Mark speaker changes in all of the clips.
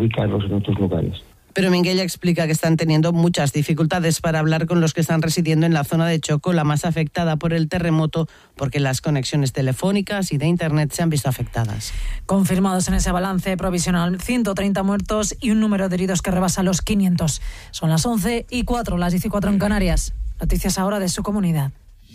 Speaker 1: ubicarlos en otros lugares.
Speaker 2: Pero Minguella explica que están teniendo muchas dificultades para hablar con los que están residiendo en la zona de Choco, la más afectada por el terremoto, porque las conexiones telefónicas y de Internet se han visto afectadas.
Speaker 3: Confirmados en ese balance provisional, 130 muertos y un número de heridos que rebasa los 500. Son las 11:04, las 14 en Canarias. Noticias ahora de su comunidad.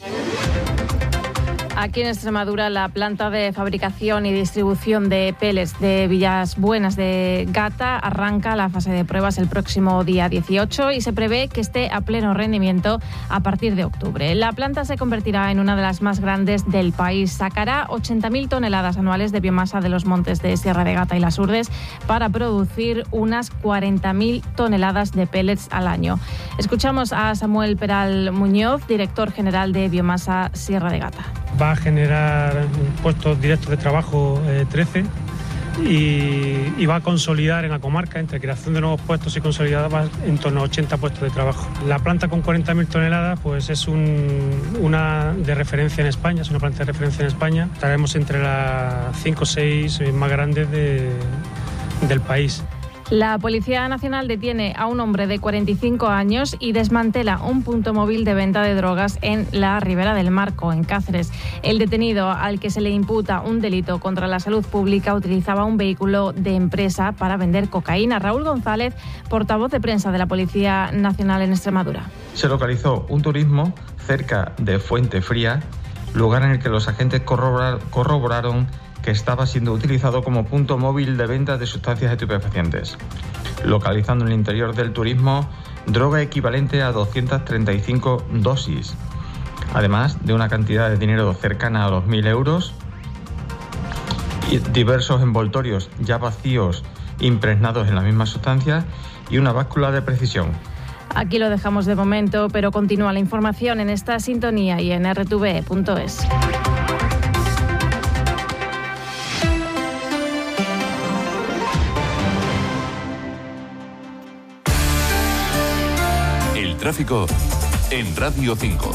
Speaker 4: Aquí en Extremadura, la planta de fabricación y distribución de pellets de Villas Buenas de Gata arranca la fase de pruebas el próximo día 18 y se prevé que esté a pleno rendimiento a partir de octubre. La planta se convertirá en una de las más grandes del país. Sacará 80.000 toneladas anuales de biomasa de los montes de Sierra de Gata y Las Urdes para producir unas 40.000 toneladas de pellets al año. Escuchamos a Samuel Peral Muñoz, director general de Biomasa Sierra de Gata.
Speaker 5: Va a generar puestos directos de trabajo 13 y va a consolidar en la comarca, entre creación de nuevos puestos y consolidada, va en torno a 80 puestos de trabajo. La planta con 40.000 toneladas pues es una de referencia en España, es una planta de referencia en España. Estaremos entre las 5 o 6 más grandes del país.
Speaker 4: La Policía Nacional detiene a un hombre de 45 años y desmantela un punto móvil de venta de drogas en la Ribera del Marco, en Cáceres. El detenido, al que se le imputa un delito contra la salud pública, utilizaba un vehículo de empresa para vender cocaína. Raúl González, portavoz de prensa de la Policía Nacional en Extremadura.
Speaker 6: Se localizó un turismo cerca de Fuente Fría, lugar en el que los agentes corroboraron que estaba siendo utilizado como punto móvil de venta de sustancias estupefacientes, localizando en el interior del turismo droga equivalente a 235 dosis, además de una cantidad de dinero cercana a los 1.000 euros, y diversos envoltorios ya vacíos impregnados en la misma sustancia y una báscula de precisión.
Speaker 4: Aquí lo dejamos de momento, pero continúa la información en esta sintonía y en rtve.es.
Speaker 7: Tráfico en Radio 5.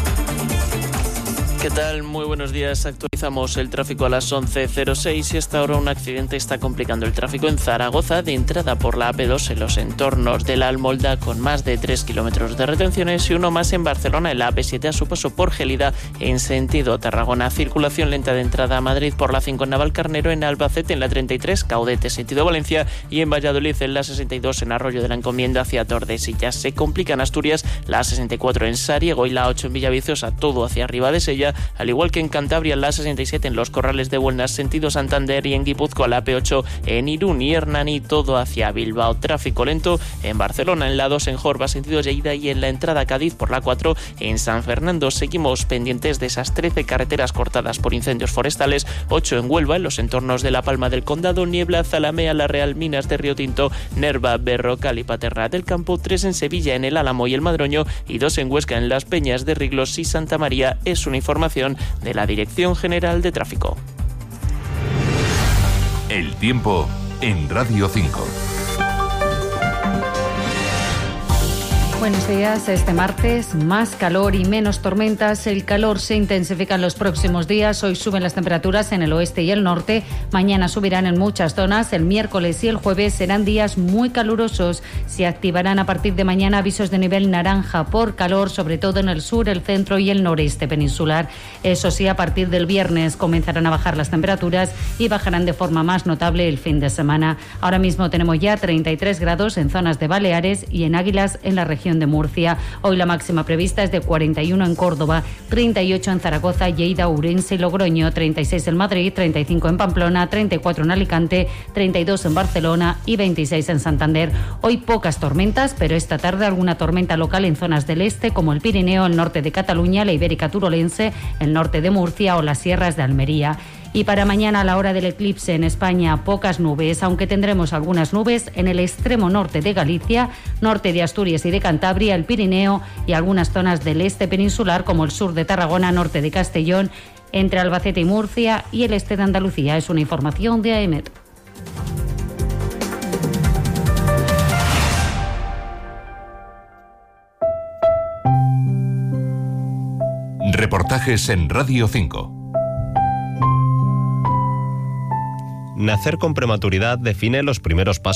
Speaker 8: ¿Qué tal? Muy buenos días. Actualizamos el tráfico a las 11:06 y hasta ahora un accidente está complicando el tráfico en Zaragoza, de entrada por la AP2 en los entornos de la Almolda, con más de 3 kilómetros de retenciones, y uno más en Barcelona en la AP7 a su paso por Gélida en sentido Tarragona. Circulación lenta de entrada a Madrid por la 5 en Navalcarnero, en Albacete en la 33 Caudete sentido Valencia y en Valladolid en la 62 en Arroyo de la Encomienda hacia Tordesillas. Se complica en Asturias la 64 en Sariego y la 8 en Villaviciosa, todo hacia arriba de Sella, al igual que en Cantabria la 67 en Los Corrales de Buelnas sentido Santander y en Guipúzcoa la P8 en Irún y Hernani, todo hacia Bilbao. Tráfico lento en Barcelona en la 2 en Jorba sentido Lleida y en la entrada a Cádiz por la 4 en San Fernando. Seguimos pendientes de esas 13 carreteras cortadas por incendios forestales, 8 en Huelva en los entornos de La Palma del Condado, Niebla, Zalamea, La Real, Minas de Río Tinto, Nerva, Berrocal y Paterna del Campo, 3 en Sevilla en el Álamo y el Madroño y 2 en Huesca en Las Peñas de Riglos y Santa María. Es una información de la Dirección General de Tráfico.
Speaker 7: El tiempo en Radio 5.
Speaker 9: Buenos días. Este martes, más calor y menos tormentas. El calor se intensifica en los próximos días. Hoy suben las temperaturas en el oeste y el norte. Mañana subirán en muchas zonas. El miércoles y el jueves serán días muy calurosos. Se activarán a partir de mañana avisos de nivel naranja por calor, sobre todo en el sur, el centro y el noreste peninsular. Eso sí, a partir del viernes comenzarán a bajar las temperaturas y bajarán de forma más notable el fin de semana. Ahora mismo tenemos ya 33 grados en zonas de Baleares y en Águilas en la región de Murcia. Hoy la máxima prevista es de 41 en Córdoba, 38 en Zaragoza, Lleida, Ourense y Logroño, 36 en Madrid, 35 en Pamplona, 34 en Alicante, 32 en Barcelona y 26 en Santander. Hoy pocas tormentas, pero esta tarde alguna tormenta local en zonas del este como el Pirineo, el norte de Cataluña, la Ibérica Turolense, el norte de Murcia o las sierras de Almería. Y para mañana, a la hora del eclipse en España, pocas nubes, aunque tendremos algunas nubes en el extremo norte de Galicia, norte de Asturias y de Cantabria, el Pirineo y algunas zonas del este peninsular como el sur de Tarragona, norte de Castellón, entre Albacete y Murcia y el este de Andalucía. Es una información de AEMET.
Speaker 7: Reportajes en Radio 5.
Speaker 10: Nacer con prematuridad define los primeros pasos